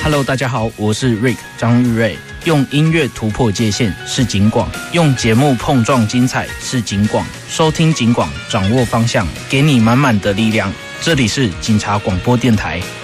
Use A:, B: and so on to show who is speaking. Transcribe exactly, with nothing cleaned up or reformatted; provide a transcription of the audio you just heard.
A: Hello， 大家好，我是 Rick 张玉瑞。用音乐突破界限是警广，用节目碰撞精彩是警广。收听警广，掌握方向，给你满满的力量。这里是警察广播电台